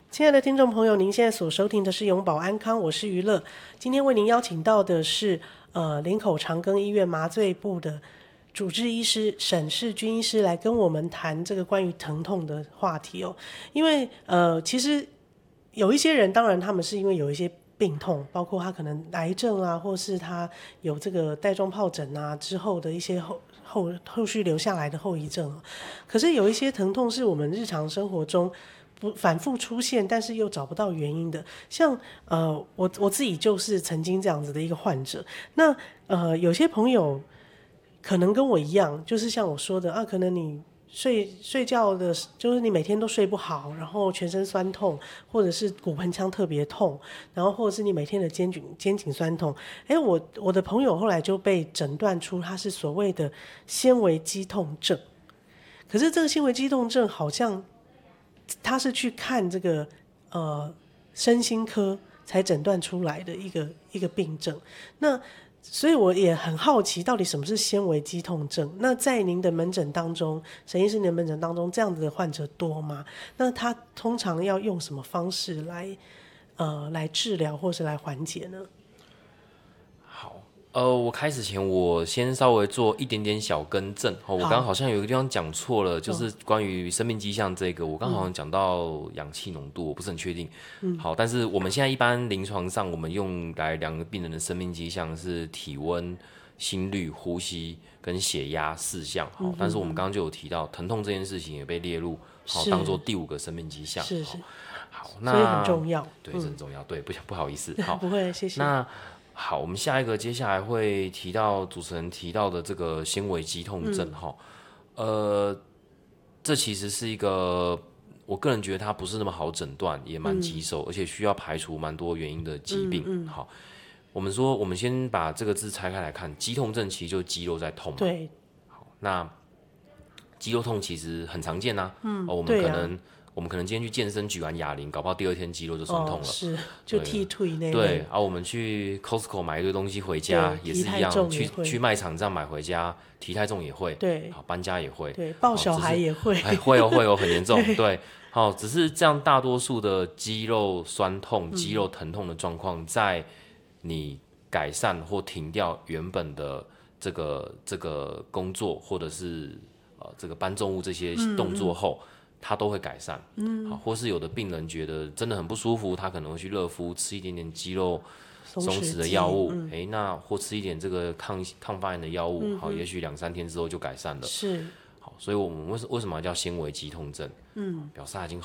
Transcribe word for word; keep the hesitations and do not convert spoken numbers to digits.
亲爱的听众朋友，您现在所收听的是永保安康，我是于乐。今天为您邀请到的是呃林口长庚医院麻醉部的主治医师沈世军医师来跟我们谈这个关于疼痛的话题哦。因为呃其实有一些人，当然他们是因为有一些病痛，包括他可能癌症啊，或是他有这个带状疱疹啊之后的一些后后后续留下来的后遗症。可是有一些疼痛是我们日常生活中不反复出现，但是又找不到原因的。像呃，我我自己就是曾经这样子的一个患者。那呃，有些朋友可能跟我一样，就是像我说的啊，可能你睡睡觉的，就是你每天都睡不好，然后全身酸痛，或者是骨盆腔特别痛，然后或者是你每天的肩颈肩颈酸痛。哎，我我的朋友后来就被诊断出他是所谓的纤维肌痛症。可是这个纤维肌痛症好像他是去看这个呃身心科才诊断出来的一个一个病症。那所以我也很好奇，到底什么是纤维肌痛症？那在您的门诊当中，沈医师您的门诊当中，这样子的患者多吗？那他通常要用什么方式来呃来治疗或是来缓解呢？ 好，呃，我开始前我先稍微做一点点小更正。哦，我刚刚好像有一个地方讲错了，就是关于生命迹象这个，我刚好像讲到氧气浓度，我不是很确定。嗯，好，但是我们现在一般临床上，我们用来量病人的生命迹象是体温、心率、呼吸跟血压四项。好，但是我们刚刚就有提到疼痛这件事情也被列入，好当做第五个生命迹象。 是是， 好，那所以很重要。 对，这很重要。对，不不好意思。好， 不会，谢谢。 那好，我们下一个接下来会提到主持人提到的这个纤维肌痛症哈、嗯，呃，这其实是一个我个人觉得它不是那么好诊断，也蛮棘手、嗯，而且需要排除蛮多原因的疾病。嗯嗯、好，我们说我们先把这个字拆开来看，肌痛症其实就是肌肉在痛嘛。 对。 好，那肌肉痛其实很常见呐、啊。嗯、哦，我们可能。我们可能今天去健身举完哑铃，搞不好第二天肌肉就酸痛了，哦、 是就踢腿那类。 对，啊，我们去 Costco 买一堆东西回家也是一样，去去卖场这样买回家，提太重也会， 对， 好搬家也会， 对，抱小孩也会， 哎，会哦会哦，很严重，对，好，只是这样大多数的肌肉酸痛、肌肉疼痛的状况，在你改善或停掉原本的这个这个工作，或者是呃这个搬重物这些动作后。嗯嗯它都会改善，嗯，好，或是有的病人觉得真的很不舒服，他可能会去热敷，吃一点点肌肉松弛的药物，哎、嗯欸，那或吃一点这个抗抗发炎的药物，嗯、好，也许两三天之后就改善了， 是， 好，所以我们为什为什么要叫纤维肌痛症？嗯，表示它已经